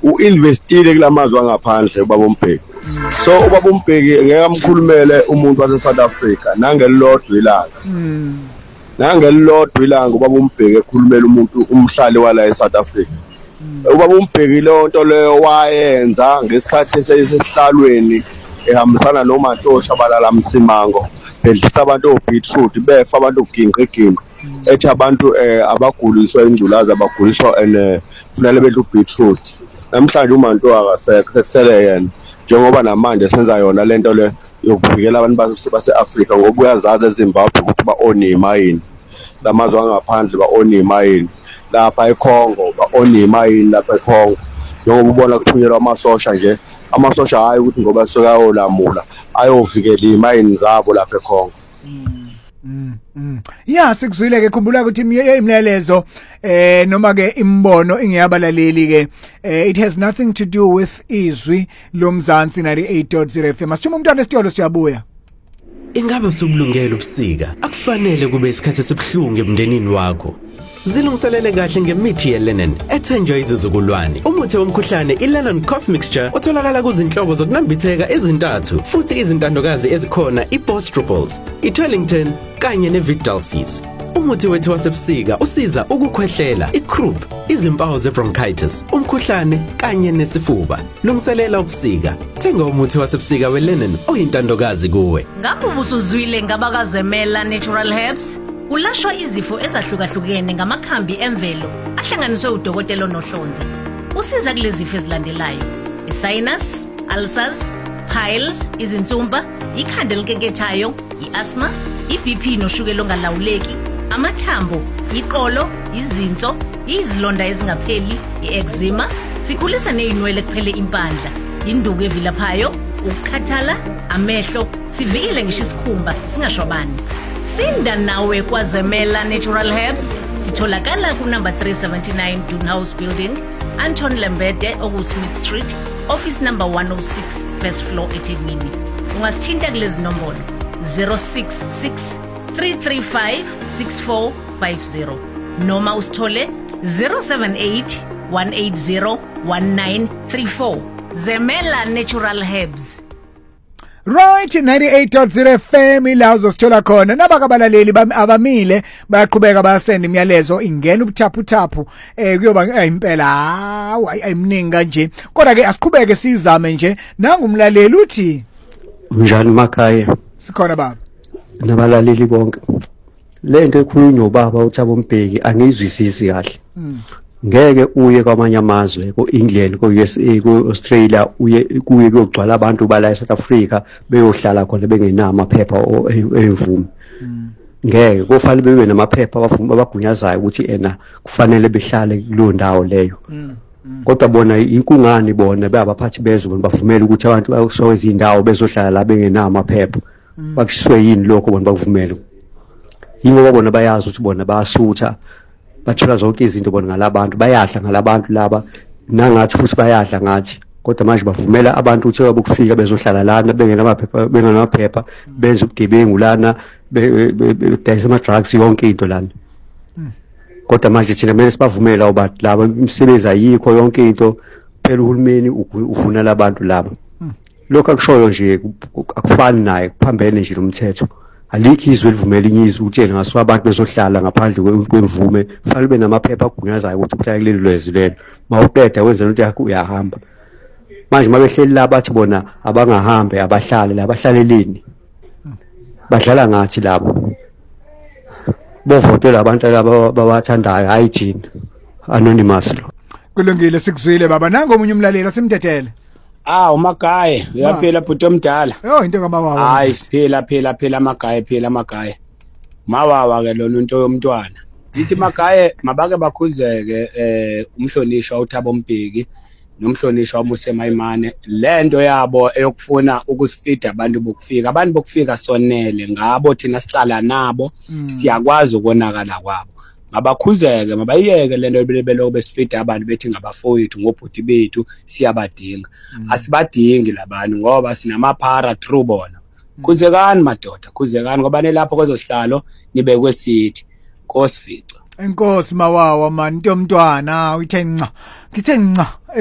uinvestile kulamazwe angaphandle ubaba uMbeki. So ubaba uMbeki ngeke amkhulumele umuntu wase South Africa nangelilodwa ilanga. Nangelilodwa ilanga ubaba uMbeki ekhulumela umuntu umhlali wala eSouth Africa. Ubaba uMbeki lonto leyo wayenza ngesikhathi esesihlalweni ehambisana noMantosha balala Msimango bedlisa abantu obeetroot befa abantu oginqe ethi abantu abaguliswa ingculaza abaguliswa kufanele bedle ubeetroot. Namhlanje uManto akasekho kusele yena njengoba namanje senza yona lento le yokuvikela abantu base-Afrika ngoba uyazazi eZimbabwe ukuthi ba-own imayini lamazwe angaphandle ba-own imayini lapha eCongo ba-own imayini lapha eCongo njengoba ubona kuthunyelwa amasosha nje amasosha hayi ukuthi ngoba sokayolamula ayovikela imayini zabo lapha eCongo. Ya sikuzwile ke khumbula ukuthi imiyalezo noma ke imbono ingeyabalaleli ke it has nothing to do with izwi lomzansi 98.0 FM. Asithuma umntwana esitolo siyabuya. Ingabe usubulungela ubusika akufanele kube isikhathi esibhlungu emndenini wakho. Zilungiselele kahle ngemithi yeLenon ethenjwa izizukulwane. Umuthi womkhuhlane iLenon Cough Mixture utholakala kuzinhlobo zokunambitheka ezintathu futhi izintandokazi ezikhona iBostruples, iTwellington kanye neVigdalsis. Umuthi wethu wasebusika usiza ukukhwehlela, icroup, izimpawu zebronchitis, umkhuhlane kanye nesifuba. Lungiselela ubusika. Thenga umuthi wasebusika weLenon oyintandokazi kuwe. Ngabe ubusuzwile ngabakazemela Natural Herbs? Kulashwa izifo ezahlukahlukene ngamakhambi emvelo ahlanganiswe udokotela onohlonze. Usiza kulezi zifo ezilandelayo: isinus, ulcers, piles, izinsumpa, ikhanda elikenkethayo, iasthma, iBP noshukela ongalawuleki, amathambo, iqolo, izinso, izilonda ezingapheli, ieczema, sikhulisa nezinwele kuphele impandla, induku evilaphayo, ukukhathala, amehlo, sivikele ngisho isikhumba singashwabani. Sinda nawe kwaZemela Natural Herbs sitholakala ku number 379 Dunhouse Building, Anton Lembede, Smith Street, office number 106, first floor eThekwini. Ungasithinta kulezi nombolo 066 335 6450 noma usithole 078 180 1934. Zemela Natural Herbs. Right, 98.0 FM ilazo sithola khona nabakabalaleli abamile bayaqhubeka bayasenda imiyalezo ingena ubuthaphu kuyoba impela hawu ayimningi kanje kodwa ke asiqhubeke sizame nje nangumlaleli uthi njani makhaya sikhona baba nabalaleli bonke lento ekhulunywa ubaba uThabo Mbeki angizwisisi kahle ngeke uye kwamanye amazwe ko-England ko-USA ko-Australia uye kuye kuyogcwala abantu bala eSouth Africa beyohlala khona bengenama amaphepha emvume ngeke kufanele bebe namaphepha abagunyazayo ukuthi ena kufanele behlale kuleyo ndawo leyo kodwa bona inkungani bona bayabaphathi bezwe bona bavumela ukuthi abantu bayosoka izindawo bezohlala la bengenama amaphepha bakushiwe yini lokho bona bakuvumela yingoba bona bayazi ukuthi bona bayasutha bathola zonke izinto bona ngalabantu bayahla ngalabantu laba nangathi futhi bayahla ngathi kodwa manje bavumela abantu ukuthi abukufika bezohlala lana bengenamaphepha benze ubugebengu lana bedayisa ama drugs yonke into lana kodwa manje thina kumele sibavumela abantu laba imisebenzi ayikho yonke into phela uhulumeni ufuna labantu laba lokho akushoyo nje akufani naye kuphambene nje nomthetho alikho izwe livumela inyizwe utshela ngaso abantu bezohlala ngaphandle kwemvume kufanele benamaphepha agunyazayo ukuthi uhlale kuleli lwezwe lelo mawuqeda wenza into yakho uyahamba manje mabehleli la bathi bona abangahambe abahlale la bahlalelini badlala ngathi labo bovotela abantu laba babathandayo hayi thina anonymous lo kulungile sikuzwile baba nangomunye umlaleli asimdedele uMagaye uyaphela bhuti omdala into ngamawawa hayi siphela Magaye mawawa ke lona into yomntwana ithi Magaye mabake bakhuzeke umhlonishwa uThabo Mbeki nomhlonishwa uMuse Mayimane lento yabo eyokufuna ukusifida abantu bokufika sonele ngabo thina sihlala nabo siyakwazi ukonakala kwabo mabakhuzeke mabayeke lento beloko besifida abantu bethi ngabafowethu ngobhuti bethu siyabadinga asibadingi labantu ngoba sinamaphara true bona khuzekani madoda khuzekani ngoba nelapho kwezosihlalo nibe kwesithi kosifica enkosi mawawa man ntomntwana uthe nca ngithe nca